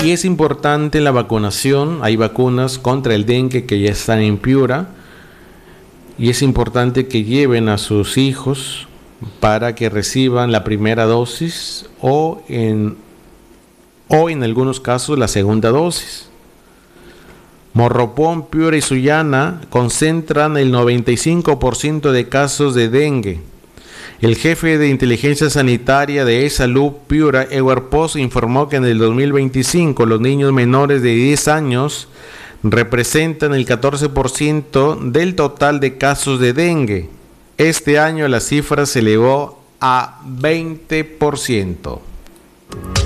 Y es importante la vacunación. Hay vacunas contra el dengue que ya están en Piura. Y es importante que lleven a sus hijos para que reciban la primera dosis o en algunos casos la segunda dosis. Morropón, Piura y Sullana concentran el 95% de casos de dengue. El jefe de inteligencia sanitaria de E-Salud Piura, Edward Poz, informó que en el 2025 los niños menores de 10 años representan el 14% del total de casos de dengue. Este año la cifra se elevó a 20%.